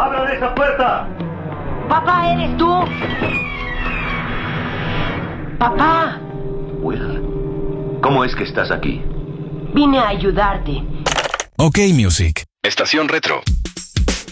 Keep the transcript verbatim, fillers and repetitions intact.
¡Abran esa puerta! ¡Papá, eres tú! ¡Papá! Will, ¿cómo es que estás aquí? Vine a ayudarte. OK Music. Estación Retro.